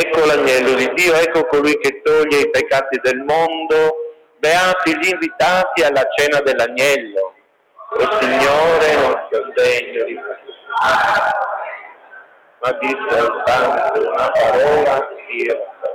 Ecco l'agnello di Dio, ecco colui che toglie i peccati del mondo. Beati gli invitati alla cena dell'agnello. O Signore, non sia degno di ma di soltanto una parola io.